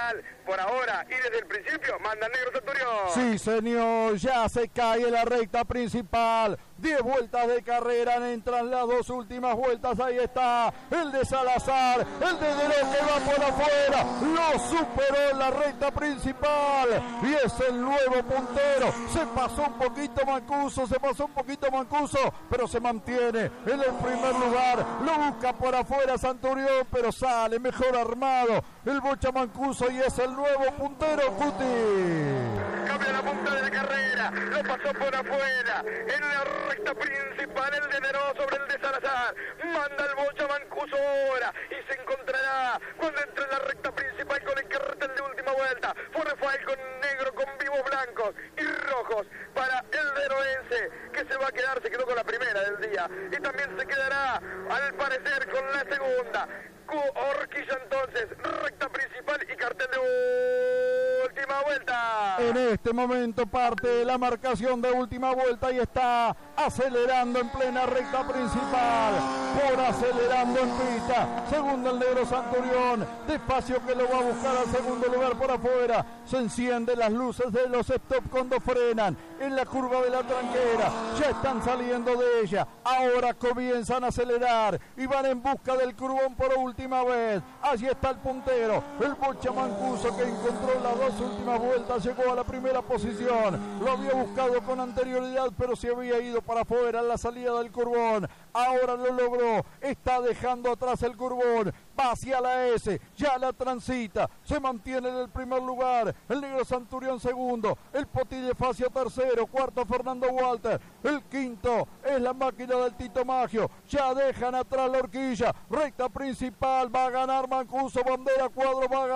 final. Por ahora y desde el principio manda el negro Centurión. Sí, señor, ya se cae la recta principal. 10 vueltas de carrera, entran las 2 últimas vueltas. Ahí está el de Salazar, el de Deró que va por afuera. Lo superó en la recta principal y es el nuevo puntero. Se pasó un poquito Mancuso, pero se mantiene en el primer lugar. Lo busca por afuera Centurión, pero sale mejor armado el Bocha Mancuso y es el nuevo puntero, Cuti. Cambia la punta de la carrera, lo pasó por afuera, en la recta principal el de Neró sobre el de Salazar, manda el Bocha Mancuso ahora y se encontrará cuando entre en la recta principal con el carretel de última vuelta, fue Rafael con negro, con vivos blancos y rojos para el deroense que se quedó con la primera del día y también se quedará al parecer con la segunda. Horquilla entonces, recta principal y cartel de última vuelta. En este momento parte la marcación de última vuelta y está acelerando en plena recta principal, por acelerando en pista. Segundo el negro Centurión, despacio que lo va a buscar al segundo lugar por afuera. Se encienden las luces de los stop cuando frenan en la curva de la tranquera. Ya están saliendo de ella. Ahora comienzan a acelerar y van en busca del curvón por última vez. Allí está el puntero, el Bocha Mancuso, que encontró las 2 últimas vueltas, llegó a la primera posición. Lo había buscado con anterioridad, pero se había ido para afuera en la salida del curvón. Ahora lo logró, está dejando atrás el curvón, va hacia la S, ya la transita, se mantiene en el primer lugar, el negro Centurión segundo, el Potille Facio tercero, cuarto Fernando Walter, el quinto es la máquina del Tito Maggio, ya dejan atrás la horquilla, recta principal, va a ganar Mancuso, bandera cuadro, va a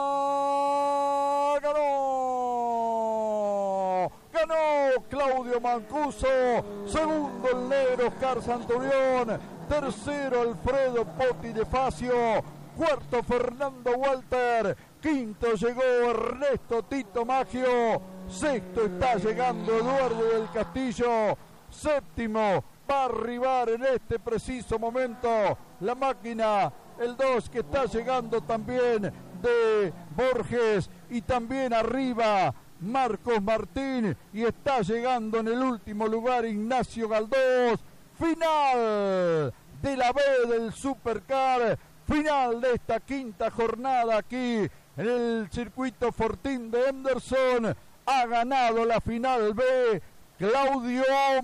ganar, ganó Claudio Mancuso, segundo el negro Oscar Centurión, tercero Alfredo Poti de Facio, cuarto Fernando Walter, quinto llegó Ernesto Tito Maggio, sexto está llegando Eduardo del Castillo, séptimo va a arribar en este preciso momento la máquina, el 2 que está llegando también de Borges, y también arriba Marcos Martín, y está llegando en el último lugar Ignacio Galdós. Final de la B del Supercar, final de esta quinta jornada aquí en el circuito Fortín de Henderson. Ha ganado la final B Claudio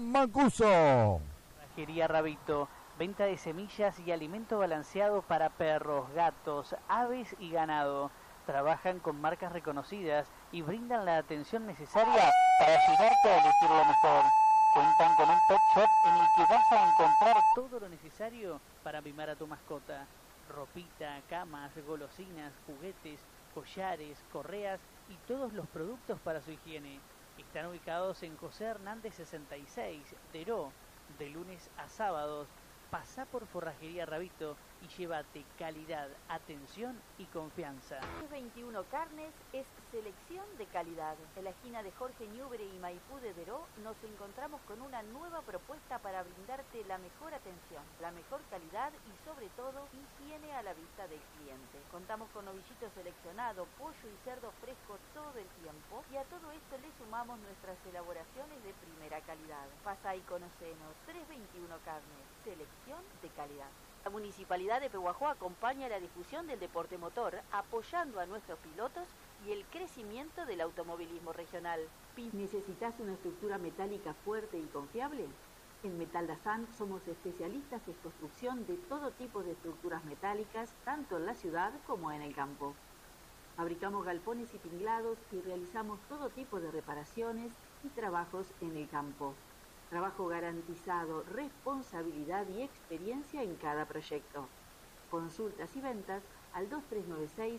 Mancuso. Forrajería Rabito, venta de semillas y alimento balanceado para perros, gatos, aves y ganado. Trabajan con marcas reconocidas y brindan la atención necesaria para ayudarte a elegir lo mejor. Cuentan con un pet shop en el que vas a encontrar todo lo necesario para mimar a tu mascota. Ropita, camas, golosinas, juguetes, collares, correas y todos los productos para su higiene. Están ubicados en José Hernández 66, Deró, de lunes a sábados. Pasá por Forrajería Rabito y llévate calidad, atención y confianza. 21 Carnes es selección de calidad. En la esquina de Jorge Ñubre y Maipú de Deró nos encontramos con una nueva propuesta para brindarte la mejor atención, la mejor calidad y sobre todo higiene a la vista del cliente. Contamos con novillito seleccionado, pollo y cerdo fresco todo el tiempo y a todo esto le sumamos nuestras elaboraciones de primera calidad. Pasa y conocenos. 321 Carnes, selección de calidad. La Municipalidad de Pehuajó acompaña la difusión del deporte motor, apoyando a nuestros pilotos y el crecimiento del automovilismo regional. ¿Necesitas una estructura metálica fuerte y confiable? En Metal Dazan somos especialistas en construcción de todo tipo de estructuras metálicas, tanto en la ciudad como en el campo. Fabricamos galpones y tinglados y realizamos todo tipo de reparaciones y trabajos en el campo. Trabajo garantizado, responsabilidad y experiencia en cada proyecto. Consultas y ventas al 2396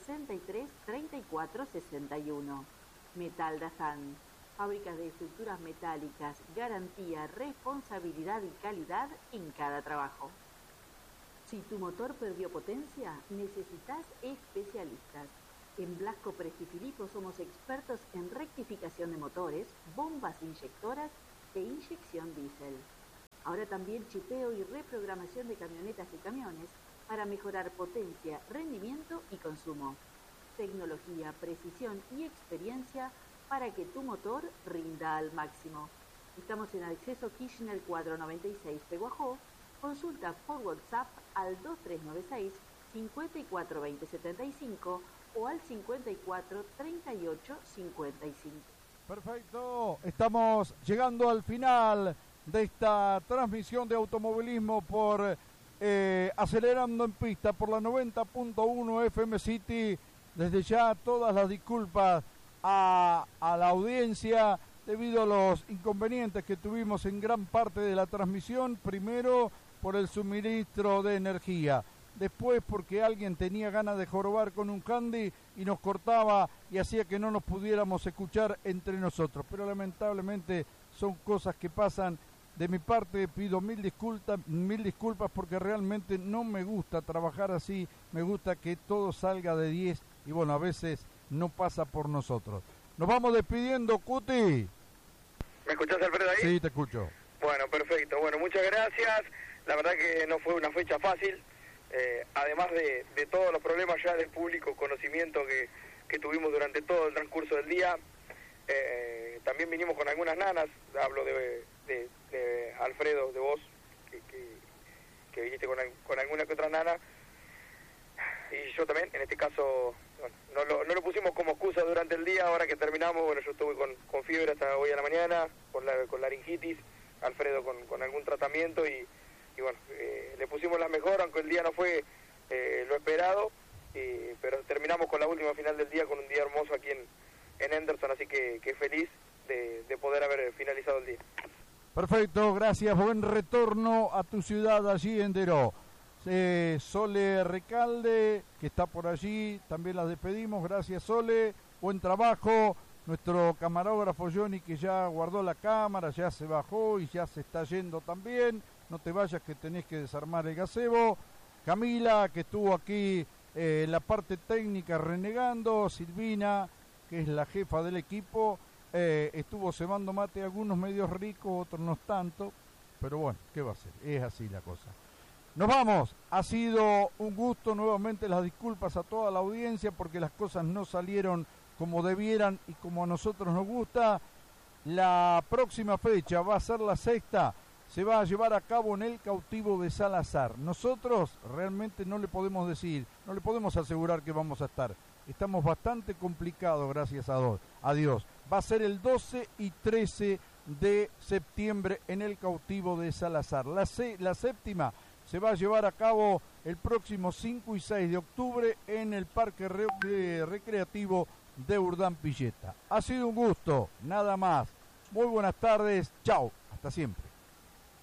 63 34 61. Metal Dazan, fábrica de estructuras metálicas, garantía, responsabilidad y calidad en cada trabajo. Si tu motor perdió potencia, necesitas especialistas. En Blasco Presti Filippo somos expertos en rectificación de motores, bombas inyectoras e inyección diésel. Ahora también chipeo y reprogramación de camionetas y camiones para mejorar potencia, rendimiento y consumo. tecnología, precisión y experiencia para que tu motor rinda al máximo. Estamos en Acceso Kirchner 496 Peguajó. Consulta por WhatsApp al 2396 542075 o al 54 38 55. Perfecto, estamos llegando al final de esta transmisión de automovilismo por Acelerando en Pista por la 90.1 FM City. Desde ya todas las disculpas a la audiencia debido a los inconvenientes que tuvimos en gran parte de la transmisión. Primero por el suministro de energía, después porque alguien tenía ganas de jorobar con un handy y nos cortaba y hacía que no nos pudiéramos escuchar entre nosotros, pero lamentablemente son cosas que pasan. De mi parte pido mil disculpas porque realmente no me gusta trabajar así, me gusta que todo salga de 10 y bueno, a veces no pasa por nosotros. Nos vamos despidiendo, Cuti. ¿Me escuchás, Alfredo, ahí? Sí, te escucho. Bueno, perfecto. Bueno, muchas gracias. La verdad que no fue una fecha fácil, además de todos los problemas ya del público conocimiento que tuvimos durante todo el transcurso del día. También vinimos con algunas nanas, hablo de Alfredo, de vos, que viniste con alguna que otra nana, y yo también, en este caso, bueno, no lo pusimos como excusa durante el día. Ahora que terminamos, bueno, yo estuve con fiebre hasta hoy a la mañana, con laringitis, Alfredo con algún tratamiento, y bueno, le pusimos la mejor, aunque el día no fue lo esperado, pero terminamos con la última final del día, con un día hermoso aquí en Henderson, así que feliz de poder haber finalizado el día. Perfecto, gracias, buen retorno a tu ciudad allí en Deró. Sole Recalde, que está por allí, también la despedimos, gracias Sole, buen trabajo. Nuestro camarógrafo Johnny, que ya guardó la cámara, ya se bajó y ya se está yendo también. No te vayas, que tenés que desarmar el gazebo. Camila, que estuvo aquí en la parte técnica renegando. Silvina, que es la jefa del equipo, estuvo cebando mate, algunos medios ricos, otros no tanto, pero bueno, ¿qué va a ser? Es así la cosa. Nos vamos, ha sido un gusto, nuevamente las disculpas a toda la audiencia porque las cosas no salieron como debieran y como a nosotros nos gusta. La próxima fecha va a ser la sexta, se va a llevar a cabo en el Cautivo de Salazar. Nosotros realmente no le podemos decir, no le podemos asegurar que vamos a estar. Estamos bastante complicados, gracias a Dios. Va a ser el 12 y 13 de septiembre en el Cautivo de Salazar. La séptima se va a llevar a cabo el próximo 5 y 6 de octubre en el Parque Recreativo de Urdampilleta. Ha sido un gusto, nada más. Muy buenas tardes, chao, hasta siempre.